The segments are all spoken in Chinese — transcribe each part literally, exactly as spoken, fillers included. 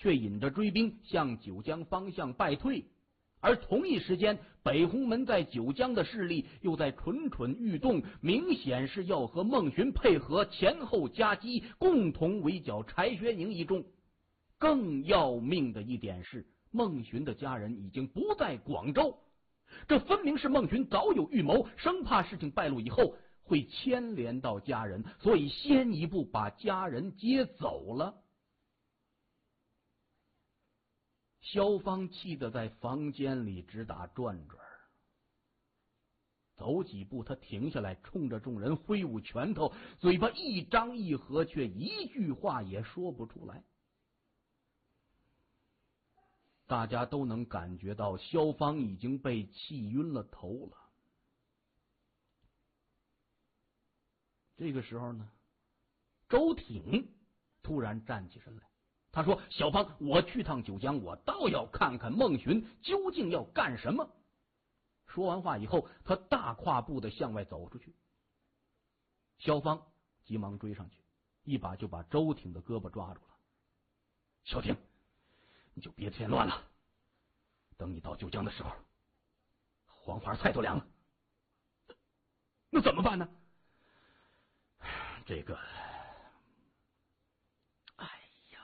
却引着追兵向九江方向败退。而同一时间，北红门在九江的势力又在蠢蠢欲动，明显是要和孟寻配合，前后夹击，共同围剿柴学宁一众。更要命的一点是，孟寻的家人已经不在广州，这分明是孟寻早有预谋，生怕事情败露以后会牵连到家人，所以先一步把家人接走了。萧芳气得在房间里直打转转，走几步他停下来，冲着众人挥舞拳头，嘴巴一张一合，却一句话也说不出来。大家都能感觉到萧芳已经被气晕了头了。这个时候呢，周挺突然站起身来，他说：小芳，我去趟九江，我倒要看看孟寻究竟要干什么。说完话以后，他大跨步的向外走出去。萧芳急忙追上去，一把就把周挺的胳膊抓住了。小挺，你就别添乱了，等你到九江的时候，黄花菜都凉了。那怎么办呢？这个，哎呀，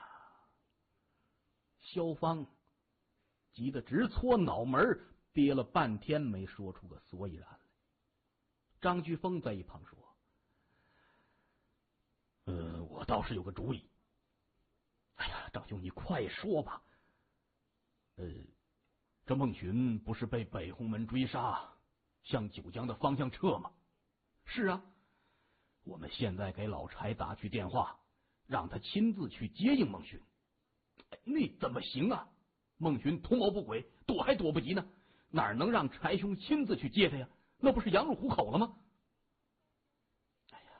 萧芳急得直搓脑门，憋了半天没说出个所以然来。张居峰在一旁说：呃，我倒是有个主意。哎呀，张兄，你快说吧。呃，这孟寻不是被北红门追杀，向九江的方向撤吗？是啊，我们现在给老柴打去电话，让他亲自去接应孟寻。那怎么行啊？孟寻图谋不轨，躲还躲不及呢，哪能让柴兄亲自去接他呀？那不是羊入虎口了吗？哎呀，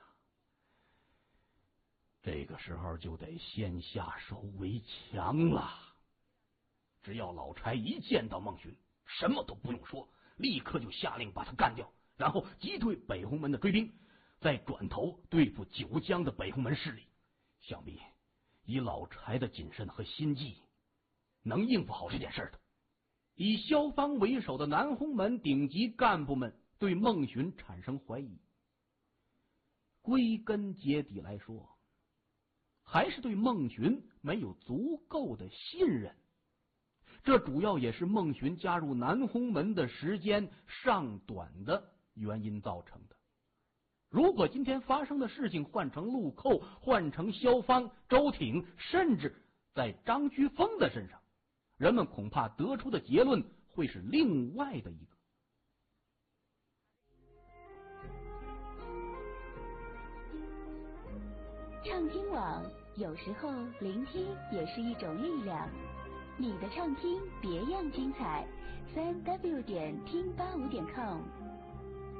这个时候就得先下手为强了。只要老柴一见到孟寻，什么都不用说，立刻就下令把他干掉，然后击退北红门的追兵，再转头对付九江的北红门势力。想必以老柴的谨慎和心计，能应付好这件事的。以萧芳为首的南红门顶级干部们对孟寻产生怀疑，归根结底来说，还是对孟寻没有足够的信任。这主要也是孟寻加入南红门的时间尚短的原因造成的。如果今天发生的事情换成陆寇，换成萧芳、周挺，甚至在张居峰的身上，人们恐怕得出的结论会是另外的一个。 畅听网，有时候聆听也是一种力量。你的畅听别样精彩，三 w 点听八五点 com。